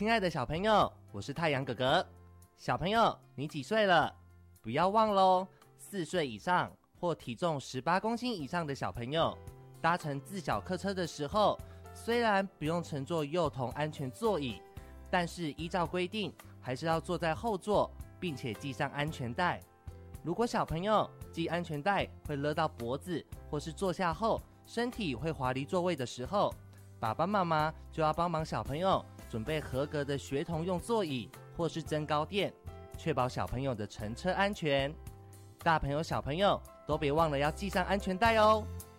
亲爱的小朋友，我是太阳哥哥。小朋友，你几岁了？不要忘咯，4岁以上或体重18公斤以上的小朋友，搭乘自小客车的时候，虽然不用乘坐幼童安全座椅，但是依照规定，还是要坐在后座，并且系上安全带。如果小朋友系安全带会勒到脖子，或是坐下后身体会滑离座位的时候，爸爸妈妈就要帮忙小朋友准备合格的学童用座椅或是增高垫，确保小朋友的乘车安全。大朋友小朋友都别忘了要系上安全带哦。